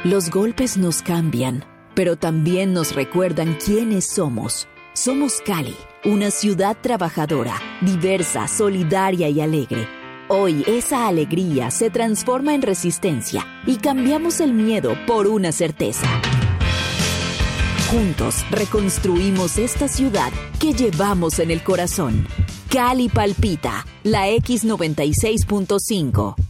Los golpes nos cambian, pero también nos recuerdan quiénes somos. Somos Cali, una ciudad trabajadora, diversa, solidaria y alegre. Hoy esa alegría se transforma en resistencia y cambiamos el miedo por una certeza. Juntos reconstruimos esta ciudad que llevamos en el corazón. Cali palpita, la X96.5.